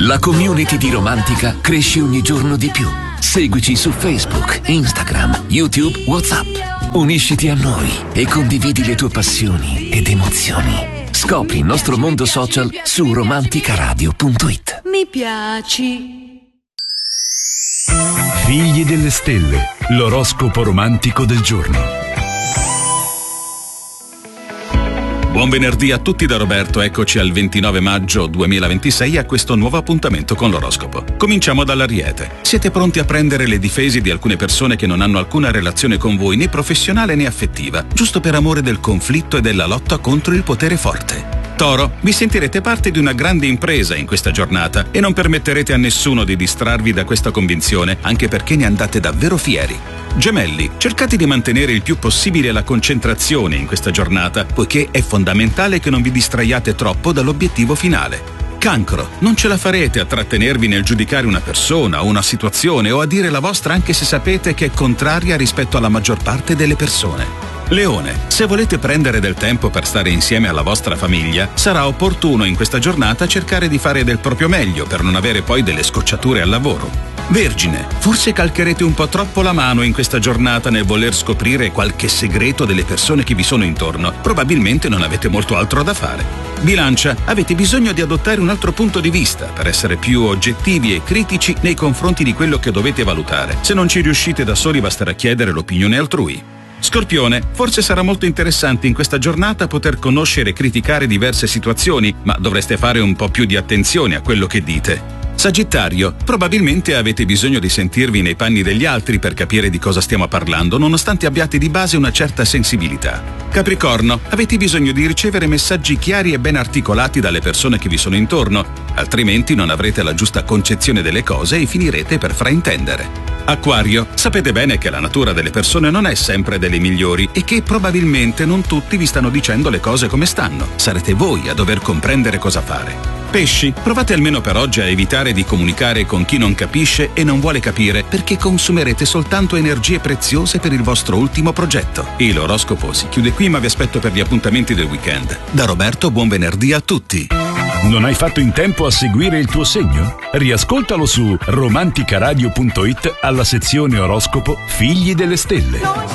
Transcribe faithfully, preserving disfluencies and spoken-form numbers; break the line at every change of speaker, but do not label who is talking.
La community di Romantica cresce ogni giorno di più. Seguici su Facebook, Instagram, YouTube, WhatsApp. Unisciti a noi e condividi le tue passioni ed emozioni. Scopri il nostro mondo social su romanticaradio punto it.
Mi piaci.
Figli delle stelle, l'oroscopo romantico del giorno.
Buon venerdì a tutti da Roberto, eccoci al ventinove maggio duemilaventisei a questo nuovo appuntamento con l'oroscopo. Cominciamo dall'Ariete. Siete pronti a prendere le difese di alcune persone che non hanno alcuna relazione con voi, né professionale né affettiva, giusto per amore del conflitto e della lotta contro il potere forte. Toro, vi sentirete parte di una grande impresa in questa giornata e non permetterete a nessuno di distrarvi da questa convinzione, anche perché ne andate davvero fieri. Gemelli, cercate di mantenere il più possibile la concentrazione in questa giornata, poiché è fondamentale che non vi distraiate troppo dall'obiettivo finale. Cancro, non ce la farete a trattenervi nel giudicare una persona o una situazione o a dire la vostra anche se sapete che è contraria rispetto alla maggior parte delle persone. Leone, se volete prendere del tempo per stare insieme alla vostra famiglia, sarà opportuno in questa giornata cercare di fare del proprio meglio per non avere poi delle scocciature al lavoro. Vergine, forse calcherete un po' troppo la mano in questa giornata nel voler scoprire qualche segreto delle persone che vi sono intorno. Probabilmente non avete molto altro da fare. Bilancia, avete bisogno di adottare un altro punto di vista per essere più oggettivi e critici nei confronti di quello che dovete valutare. Se non ci riuscite da soli basterà chiedere l'opinione altrui. Scorpione, forse sarà molto interessante in questa giornata poter conoscere e criticare diverse situazioni, ma dovreste fare un po' più di attenzione a quello che dite. Sagittario, probabilmente avete bisogno di sentirvi nei panni degli altri per capire di cosa stiamo parlando, nonostante abbiate di base una certa sensibilità. Capricorno, avete bisogno di ricevere messaggi chiari e ben articolati dalle persone che vi sono intorno, altrimenti non avrete la giusta concezione delle cose e finirete per fraintendere. Acquario, sapete bene che la natura delle persone non è sempre delle migliori e che probabilmente non tutti vi stanno dicendo le cose come stanno. Sarete voi a dover comprendere cosa fare. Pesci, provate almeno per oggi a evitare di comunicare con chi non capisce e non vuole capire, perché consumerete soltanto energie preziose per il vostro ultimo progetto. E l'oroscopo si chiude qui, ma vi aspetto per gli appuntamenti del weekend. Da Roberto, buon venerdì a tutti.
Non hai fatto in tempo a seguire il tuo segno? Riascoltalo su romanticaradio punto it alla sezione oroscopo Figli delle stelle.